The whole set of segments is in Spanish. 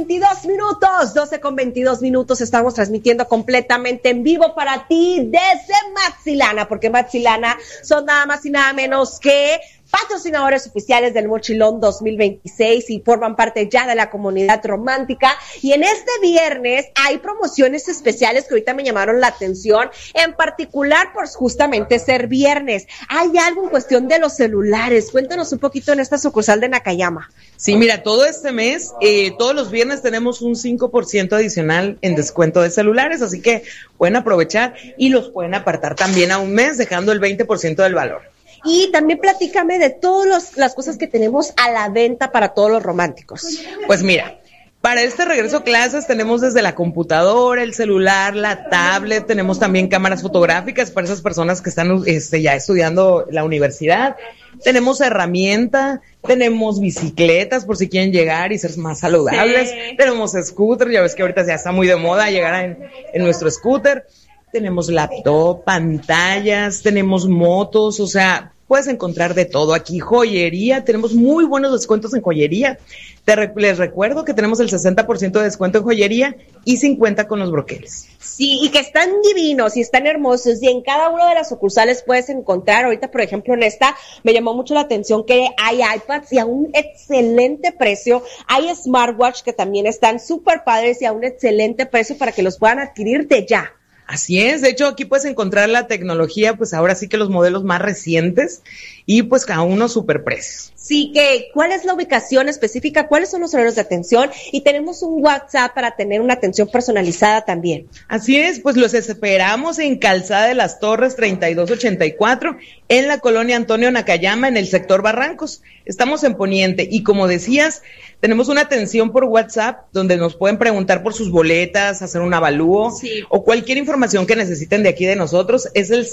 22 minutos, 12:22, estamos transmitiendo completamente en vivo para ti desde Maxilana, porque Maxilana son nada más y nada menos que patrocinadores oficiales del Mochilón 2026 y forman parte ya de la comunidad romántica. Y en este viernes hay promociones especiales que ahorita me llamaron la atención, en particular por justamente ser viernes. Hay algo en cuestión de los celulares. Cuéntanos un poquito en esta sucursal de Nakayama. Sí, mira, todo este mes, todos los viernes tenemos un 5% adicional en descuento de celulares, así que pueden aprovechar y los pueden apartar también a un mes, dejando el 20% del valor. Y también platícame de todas las cosas que tenemos a la venta para todos los románticos. Pues mira, para este regreso a clases tenemos desde la computadora, el celular, la tablet, tenemos también cámaras fotográficas para esas personas que están ya estudiando la universidad. Tenemos herramienta, tenemos bicicletas por si quieren llegar y ser más saludables. Sí. Tenemos scooter, ya ves que ahorita ya está muy de moda llegar en nuestro scooter. Tenemos laptop, pantallas, tenemos motos, o sea, puedes encontrar de todo aquí. Joyería, tenemos muy buenos descuentos en joyería. Les recuerdo que tenemos el 60% de descuento en joyería y 50% con los broqueles. Sí, y que están divinos y están hermosos, y en cada una de las sucursales puedes encontrar. Ahorita, por ejemplo, en esta me llamó mucho la atención que hay iPads y a un excelente precio. Hay smartwatch que también están súper padres y a un excelente precio para que los puedan adquirir de ya. Así es, de hecho aquí puedes encontrar la tecnología, pues ahora sí que los modelos más recientes y pues cada uno super precios. Sí, que ¿cuál es la ubicación específica? ¿Cuáles son los horarios de atención? Y tenemos un WhatsApp para tener una atención personalizada también. Así es, pues los esperamos en Calzada de las Torres 3284, en la colonia Antonio Nakayama, en el sector Barrancos. Estamos en Poniente y como decías, tenemos una atención por WhatsApp donde nos pueden preguntar por sus boletas, hacer un avalúo, sí, o cualquier información que necesiten de aquí de nosotros. Es el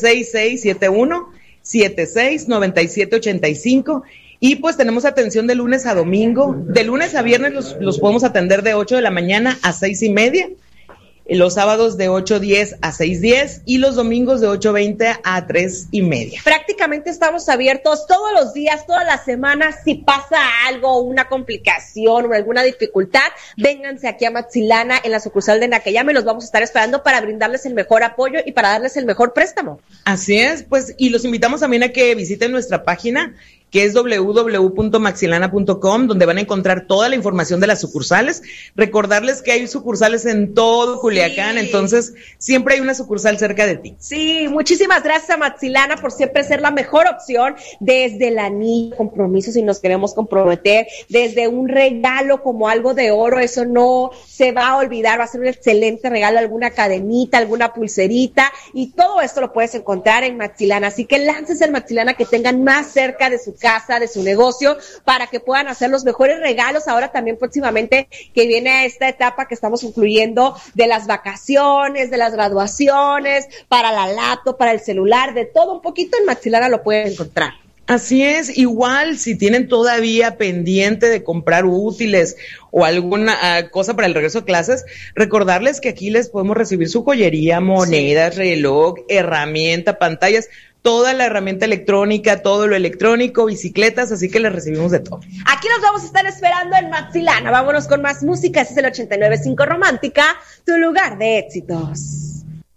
6671-769785 y pues tenemos atención de lunes a domingo. De lunes a viernes los podemos atender de 8 de la mañana a 6:30. Los sábados de 8:10 a 6:10 y los domingos de 8:20 a 3:30. Prácticamente estamos abiertos todos los días, todas las semanas. Si pasa algo, una complicación o alguna dificultad, vénganse aquí a Maxilana en la sucursal de Nakayama y los vamos a estar esperando para brindarles el mejor apoyo y para darles el mejor préstamo. Así es, pues, y los invitamos también a que visiten nuestra página, que es www.maxilana.com, donde van a encontrar toda la información de las sucursales. Recordarles que hay sucursales en todo Culiacán, sí, entonces siempre hay una sucursal cerca de ti. Sí, muchísimas gracias a Maxilana por siempre ser la mejor opción, desde el anillo, compromiso si nos queremos comprometer, desde un regalo como algo de oro, eso no se va a olvidar, va a ser un excelente regalo, alguna cadenita, alguna pulserita, y todo esto lo puedes encontrar en Maxilana, así que láncense al Maxilana que tengan más cerca de su casa, de su negocio, para que puedan hacer los mejores regalos. Ahora también próximamente que viene esta etapa que estamos incluyendo de las vacaciones, de las graduaciones, para la laptop, para el celular, de todo un poquito en Maxilana lo pueden encontrar. Así es, igual si tienen todavía pendiente de comprar útiles o alguna cosa para el regreso a clases, recordarles que aquí les podemos recibir su joyería, monedas, sí, reloj, herramienta, pantallas, toda la herramienta electrónica, todo lo electrónico, bicicletas, así que les recibimos de todo. Aquí nos vamos a estar esperando en Maxilana. Vámonos con más música. Este es el 89.5 Romántica, tu lugar de éxitos.